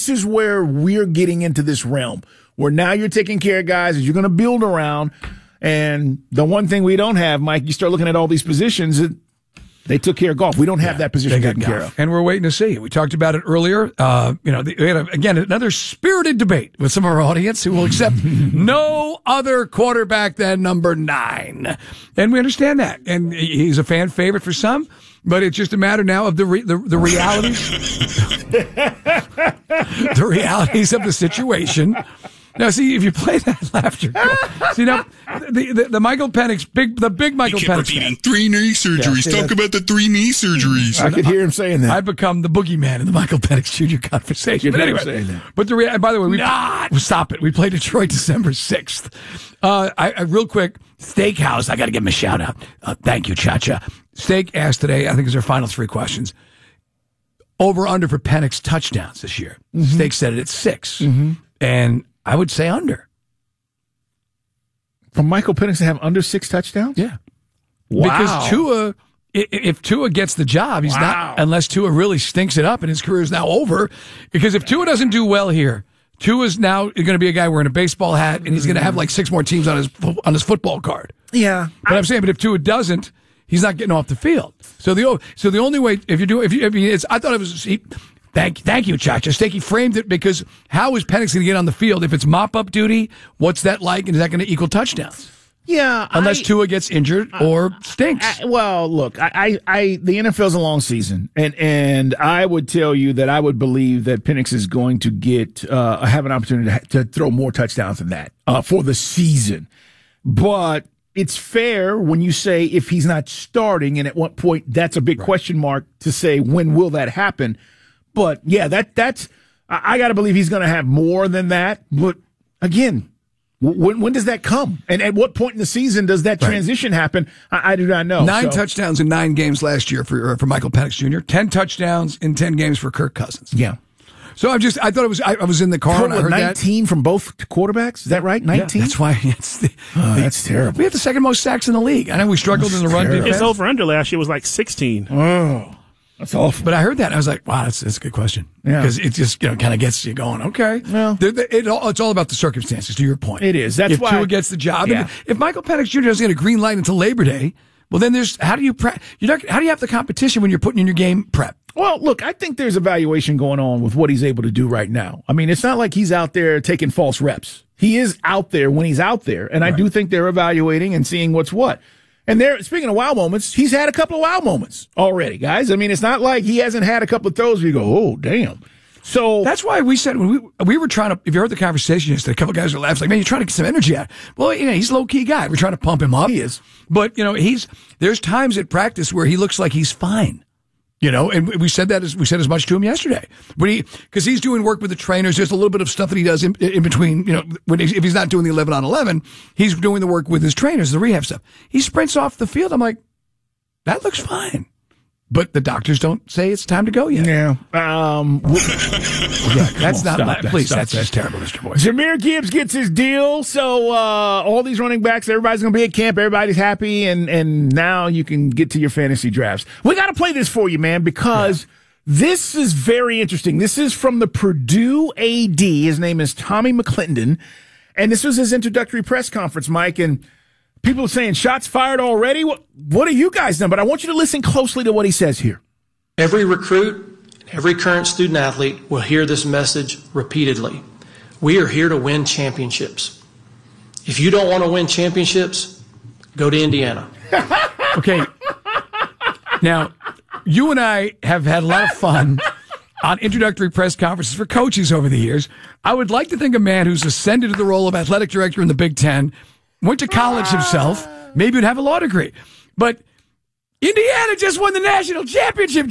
this is where we're getting into this realm where now you're taking care of guys that you're going to build around. And the one thing we don't have, Mike, you start looking at all these positions, they took care of golf. We don't have that position taken care of. And we're waiting to see. We talked about it earlier. We had, again, another spirited debate with some of our audience who will accept no other quarterback than number 9. And we understand that. And he's a fan favorite for some, but it's just a matter now of the realities. The realities of the situation. Now, see, if you play that laughter, see now the Michael Penix, the big Michael Penix. He kept repeating 3 knee surgeries. Talk about the 3 knee surgeries. I could hear him saying that. I've become the boogeyman in the Michael Penix Jr. conversation. But anyway, by the way, stop it. We play Detroit December 6th. I real quick, Steakhouse. I got to give him a shout out. Thank you, Cha-Cha. Steak asked today. I think it's our final 3 questions. Over under for Penix touchdowns this year. Mm-hmm. Steak said it at 6, and I would say under. For Michael Penix to have under 6 touchdowns? Yeah. Wow. Because Tua, if Tua gets the job, he's not, unless Tua really stinks it up and his career is now over. Because if Tua doesn't do well here, Tua's now going to be a guy wearing a baseball hat, and he's going to have like 6 more teams on his football card. Yeah. But I'm saying, but if Tua doesn't, he's not getting off the field. So the only way, I thought it was, Thank you, Chacha. Steaky framed it because how is Penix going to get on the field if it's mop-up duty? What's that like, and is that going to equal touchdowns? Yeah, unless Tua gets injured or stinks. Well, look, the NFL's a long season, and I would tell you that I would believe that Penix is going to have an opportunity to throw more touchdowns than that for the season. But it's fair when you say if he's not starting, and at what point that's a big question mark to say when will that happen. But yeah, that's I got to believe he's going to have more than that. But again, when does that come? And at what point in the season does that transition happen? I do not know. 9 touchdowns in 9 games last year for Michael Penix Jr. 10 touchdowns in 10 games for Kirk Cousins. Yeah. So I thought it was. I was in the car and I heard 19 from both quarterbacks. Is that right? 19. Yeah, that's why that's terrible. We have the second most sacks in the league. I know we struggled in the run defense. His over under last year was like 16. Oh. That's awful. But I heard that and I was like, wow, that's a good question. Yeah. Because it just kind of gets you going, okay. Well, it's all about the circumstances, to your point. It is. That's why. If Tua gets the job. Yeah. If Michael Penix Jr. doesn't get a green light until Labor Day, well, then how do you have the competition when you're putting in your game prep? Well, look, I think there's evaluation going on with what he's able to do right now. I mean, it's not like he's out there taking false reps. He is out there when he's out there. And I do think they're evaluating and seeing what's what. And speaking of wow moments, he's had a couple of wow moments already, guys. I mean, it's not like he hasn't had a couple of throws where you go, oh, damn. So that's why we said when we were trying to, if you heard the conversation yesterday, a couple of guys were laughing, like, man, you're trying to get some energy out. Well, he's a low-key guy. We're trying to pump him up. He is. But, there's times at practice where he looks like he's fine. And we said as much to him yesterday. Because he's doing work with the trainers. There's a little bit of stuff that he does in between, if he's not doing the 11 on 11, he's doing the work with his trainers, the rehab stuff. He sprints off the field. I'm like, that looks fine. But the doctors don't say it's time to go yet. Yeah. That's not, please, that's just terrible, Mr. Boyd. Jahmyr Gibbs gets his deal. So, all these running backs, everybody's going to be at camp. Everybody's happy. And now you can get to your fantasy drafts. We got to play this for you, man, because this is very interesting. This is from the Purdue AD. His name is Tommy McClendon. And this was his introductory press conference, Mike. And people are saying shots fired already. What are you guys done? But I want you to listen closely to what he says here. Every recruit, every current student athlete will hear this message repeatedly. We are here to win championships. If you don't want to win championships, go to Indiana. Okay. Now, you and I have had a lot of fun on introductory press conferences for coaches over the years. I would like to think a man who's ascended to the role of athletic director in the Big Ten, went to college himself, maybe would have a law degree. But Indiana just won the national championship.